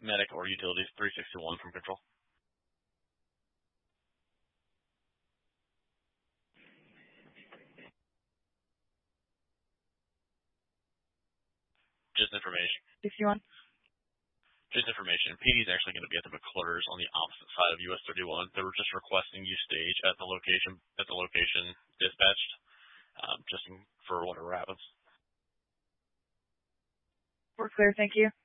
medic or utilities 361 from control. Just information. 61. Just information. PD is actually going to be at the McClure's on the opposite side of US 31. They were just requesting you stage at the location dispatched, just for whatever happens. We're clear. Thank you.